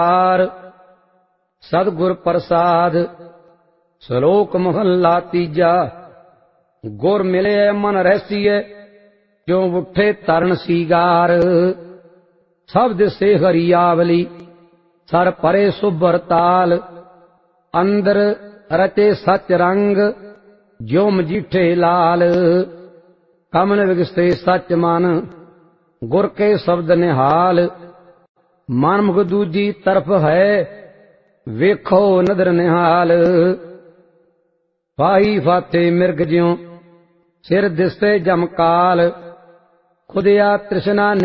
सतगुर प्रसाद। श्लोक महला तीजा। गुर मिले मन रहसीए, क्यों उठे तरन सीगार। सब दिसे हरियावली, सर परे सुभर ताल। अंदर रचे सच रंग, ज्यो मजीठे लाल। कमल विगसे सच मन, गुर के शब्द निहाल। मन मुख दूजी तरफ है, वेखो नदर निहाल। पाई फाते मिर्ग ज्यों, सिर दिसे जमकाल। खुदिया तृष्णा